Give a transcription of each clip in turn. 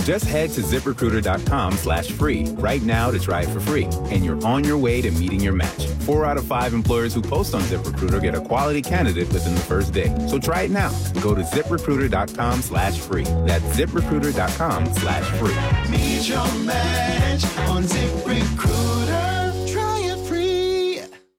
Just head to ZipRecruiter.com/free right now to try it for free, and you're on your way to meeting your match. 4 out of 5 employers who post on ZipRecruiter get a quality candidate within the first day. So try it now. Go to ZipRecruiter.com/free. That's ZipRecruiter.com/free. Meet your match on ZipRecruiter. Try it free.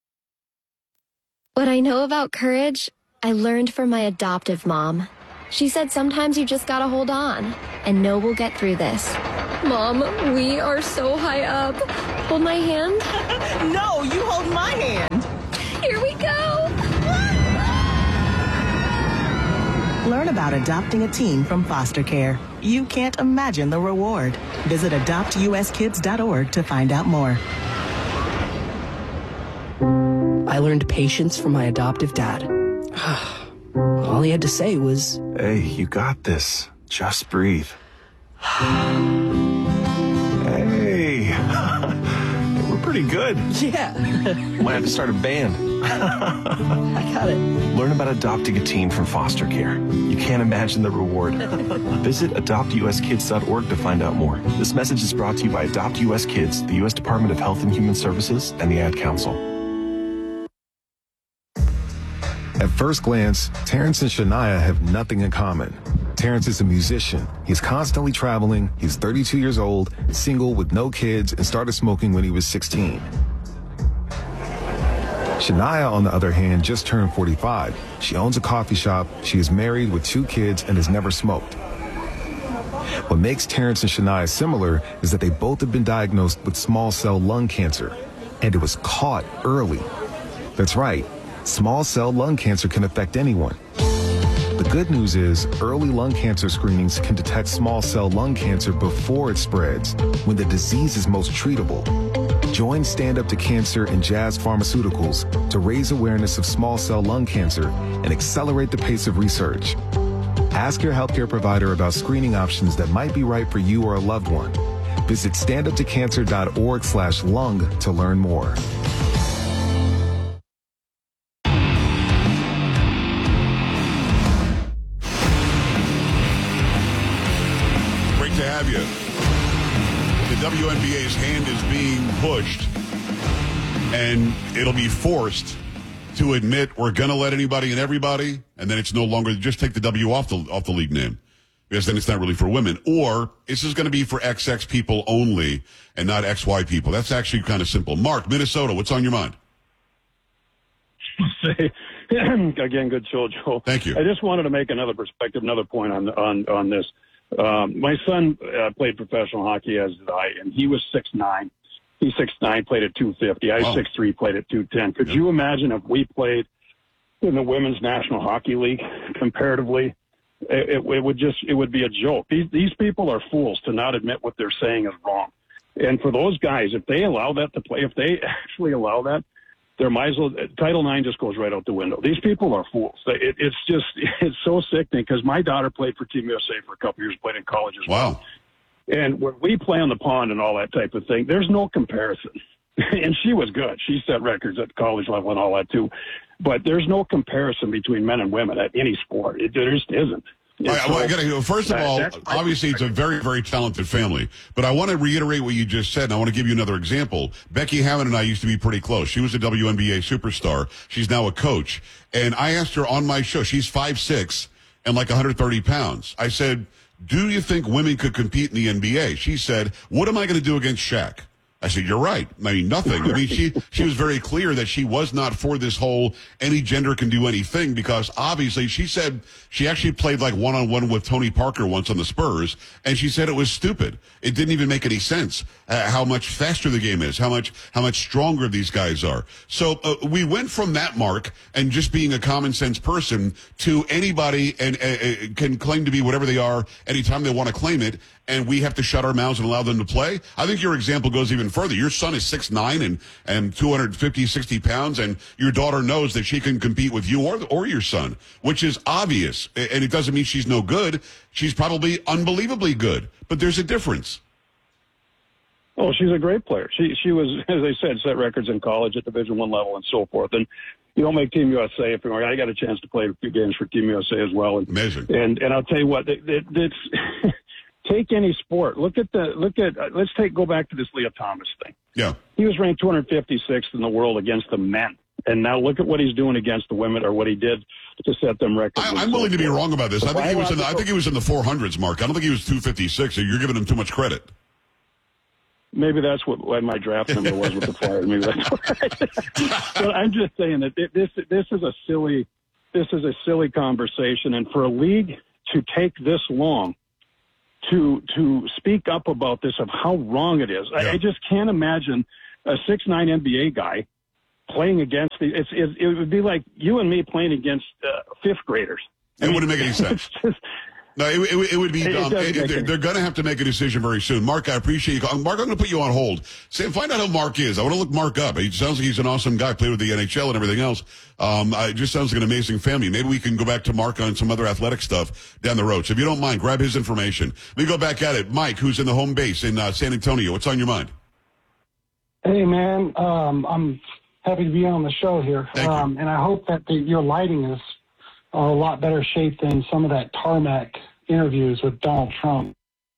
What I know about courage, I learned from my adoptive mom. She said sometimes you just gotta hold on and know we'll get through this. Mom, we are so high up. Hold my hand. No, you hold my hand. Here we go. Learn about adopting a teen from foster care. You can't imagine the reward. Visit adoptuskids.org to find out more. I learned patience from my adoptive dad. All he had to say was, "Hey, you got this. Just breathe." Hey, we're pretty good. yeah, Might have to start a band. I got it. Learn about adopting a teen from foster care. You can't imagine the reward. Visit adoptuskids.org to find out more. This message is brought to you by Adopt US Kids, the U.S. Department of Health and Human Services, and the Ad Council. At first glance, Terrence and Shania have nothing in common. Terrence is a musician. He's constantly traveling. He's 32 years old, single with no kids, and started smoking when he was 16. Shania, on the other hand, just turned 45. She owns a coffee shop. She is married with 2 kids and has never smoked. What makes Terrence and Shania similar is that they both have been diagnosed with small cell lung cancer, and it was caught early. That's right. Small cell lung cancer can affect anyone. The good news is early lung cancer screenings can detect small cell lung cancer before it spreads, when the disease is most treatable. Join Stand Up to Cancer and Jazz Pharmaceuticals to raise awareness of small cell lung cancer and accelerate the pace of research. Ask your healthcare provider about screening options that might be right for you or a loved one. Visit standuptocancer.org/lung to learn more. To have you. The WNBA's hand is being pushed, and it'll be forced to admit we're going to let anybody and everybody, and then it's no longer just take the W off the league name, because then it's not really for women. Or this is going to be for XX people only and not XY people. That's actually kind of simple. Mark, Minnesota, what's on your mind? Again, good show, Joe. Thank you. I just wanted to make another point on this. My son played professional hockey, as did I, and he was 6'9". He's 6'9", played at 250. I was 6'3", played at 210. Could you imagine if we played in the Women's National Hockey League comparatively? It would be a joke. These people are fools to not admit what they're saying is wrong. And for those guys, if they allow that to play, if they actually allow that, there might as well, Title IX just goes right out the window. These people are fools. It's so sickening, because my daughter played for Team USA for a couple years, played in college as well. Wow. And when we play on the pond and all that type of thing, there's no comparison. And she was good. She set records at college level and all that too. But there's no comparison between men and women at any sport. There just isn't. First of all, obviously it's a very, very talented family. But I want to reiterate what you just said, and I want to give you another example. Becky Hammond and I used to be pretty close. She was a WNBA superstar. She's now a coach. And I asked her on my show, she's 5'6" and like 130 pounds. I said, do you think women could compete in the NBA? She said, what am I going to do against Shaq? I said, you're right. I mean, nothing. I mean, she was very clear that she was not for this whole any gender can do anything, because obviously she said she actually played like one-on-one with Tony Parker once on the Spurs, and she said it was stupid. It didn't even make any sense how much faster the game is, how much stronger these guys are. So we went from that, Mark, and just being a common sense person to anybody and can claim to be whatever they are anytime they want to claim it, and we have to shut our mouths and allow them to play. I think your example goes even further. Your son is 6'9" and 250, 60 pounds, and your daughter knows that she can compete with you or your son, which is obvious. And it doesn't mean she's no good. She's probably unbelievably good, but there's a difference. Oh, she's a great player. She was, as I said, set records in college at Division I level and so forth. And you don't make Team USA. I got a chance to play a few games for Team USA as well. Amazing. And I'll tell you what, it's take any sport. Go back to this Leah Thomas thing. Yeah. He was ranked 256th in the world against the men. And now look at what he's doing against the women, or what he did to set them records. I'm willing to be wrong about this. I think he was in the 400s, Mark. I don't think he was 256. So you're giving him too much credit. Maybe that's what my draft number was with the Flyers. Maybe that's why. But I'm just saying that this is a silly conversation, and for a league to take this long to speak up about this, of how wrong it is, I just can't imagine a 6'9" NBA guy playing against it would be like you and me playing against fifth graders. It wouldn't make any sense. No, it would be dumb. They're going to have to make a decision very soon. Mark, I appreciate you. Mark, I'm going to put you on hold. Find out who Mark is. I want to look Mark up. He sounds like he's an awesome guy, played with the NHL and everything else. It just sounds like an amazing family. Maybe we can go back to Mark on some other athletic stuff down the road. So if you don't mind, grab his information. Let me go back at it. Mike, who's in the home base in San Antonio. What's on your mind? Hey, man. I'm happy to be on the show here. Thank you. And I hope that your lighting is a lot better shape than some of that tarmac interviews with Donald Trump.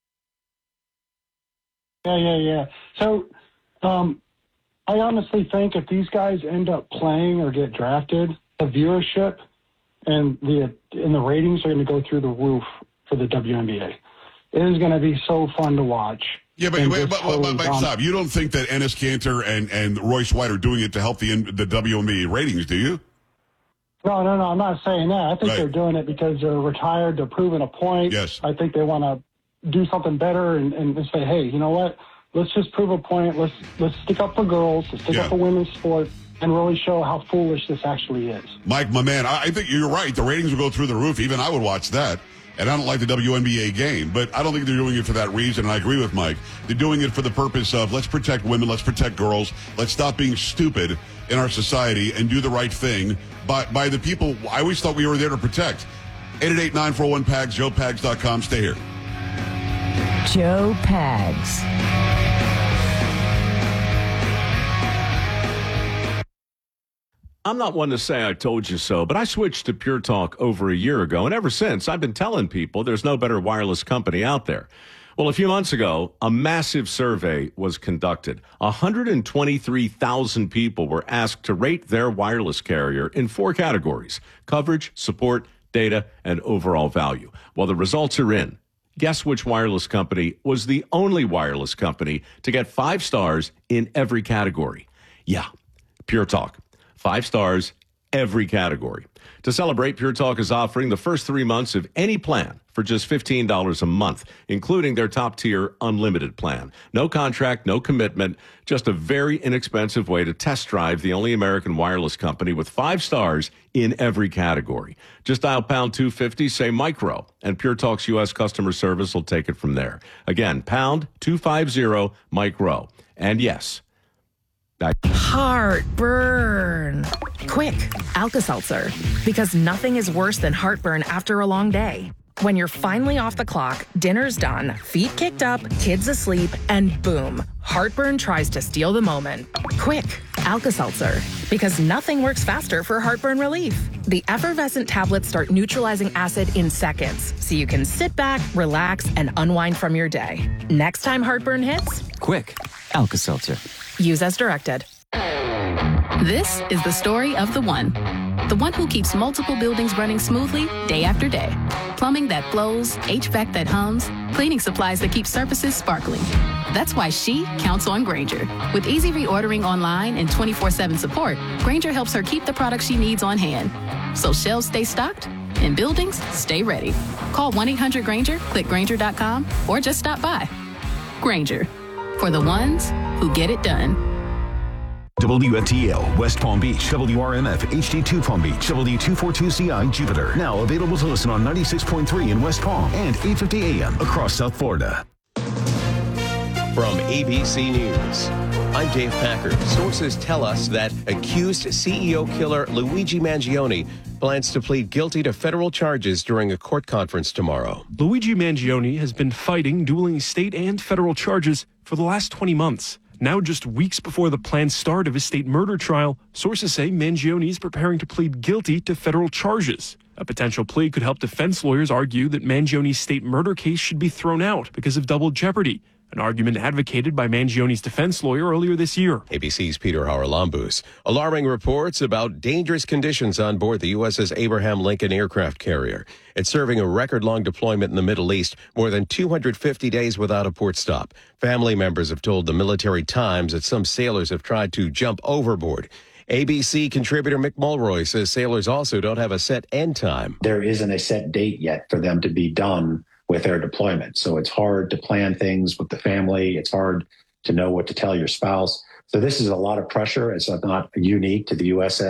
Yeah. So I honestly think if these guys end up playing or get drafted, the viewership and the ratings are going to go through the roof for the WNBA. It is going to be so fun to watch. Yeah, but stop. You don't think that Enes Kanter and Royce White are doing it to help the WNBA ratings, do you? No, I'm not saying that. I think they're doing it because they're retired, they're proving a point. Yes. I think they want to do something better and say, hey, you know what? Let's just prove a point. Let's stick up for girls. Let's stick up for women's sport and really show how foolish this actually is. Mike, my man, I think you're right. The ratings will go through the roof. Even I would watch that. And I don't like the WNBA game, but I don't think they're doing it for that reason, and I agree with Mike. They're doing it for the purpose of let's protect women, let's protect girls, let's stop being stupid in our society and do the right thing by the people I always thought we were there to protect. 888-941-PAGS, JoePags.com. Stay here. Joe Pags. I'm not one to say I told you so, but I switched to Pure Talk over a year ago, and ever since, I've been telling people there's no better wireless company out there. Well, a few months ago, a massive survey was conducted. 123,000 people were asked to rate their wireless carrier in 4 categories: coverage, support, data, and overall value. Well, the results are in. Guess which wireless company was the only wireless company to get 5 stars in every category? Yeah, Pure Talk. 5 stars, every category. To celebrate, Pure Talk is offering the first 3 months of any plan for just $15 a month, including their top-tier unlimited plan. No contract, no commitment, just a very inexpensive way to test drive the only American wireless company with 5 stars in every category. Just dial pound 250, say micro, and Pure Talk's U.S. customer service will take it from there. Again, pound 250 micro. And yes, heartburn. Quick, Alka-Seltzer. Because nothing is worse than heartburn after a long day. When you're finally off the clock, dinner's done, feet kicked up, kids asleep, and boom, heartburn tries to steal the moment. Quick, Alka-Seltzer. Because nothing works faster for heartburn relief. The effervescent tablets start neutralizing acid in seconds, so you can sit back, relax, and unwind from your day. Next time heartburn hits, quick, Alka-Seltzer. Use as directed. This is the story of the one who keeps multiple buildings running smoothly day after day. Plumbing that flows, HVAC that hums, cleaning supplies that keep surfaces sparkling. That's why she counts on Grainger. With easy reordering online and 24/7 support, Grainger helps her keep the products she needs on hand. So shelves stay stocked and buildings stay ready. Call 1-800-GRAINGER, click Grainger.com, or just stop by. Grainger, for the ones who get it done. WFTL, West Palm Beach, WRMF, HD2 Palm Beach, W242CI, Jupiter. Now available to listen on 96.3 in West Palm and 850 AM across South Florida. From ABC News, I'm Dave Packard. Sources tell us that accused CEO killer Luigi Mangione plans to plead guilty to federal charges during a court conference tomorrow. Luigi Mangione has been fighting dueling state and federal charges for the last 20 months. Now, just weeks before the planned start of his state murder trial, sources say Mangione is preparing to plead guilty to federal charges. A potential plea could help defense lawyers argue that Mangione's state murder case should be thrown out because of double jeopardy, an argument advocated by Mangione's defense lawyer earlier this year. ABC's Peter Haralambous. Alarming reports about dangerous conditions on board the USS Abraham Lincoln aircraft carrier. It's serving a record-long deployment in the Middle East, more than 250 days without a port stop. Family members have told the Military Times that some sailors have tried to jump overboard. ABC contributor Mick Mulroy says sailors also don't have a set end time. There isn't a set date yet for them to be done with their deployment. So it's hard to plan things with the family. It's hard to know what to tell your spouse. So this is a lot of pressure. It's not unique to the USS.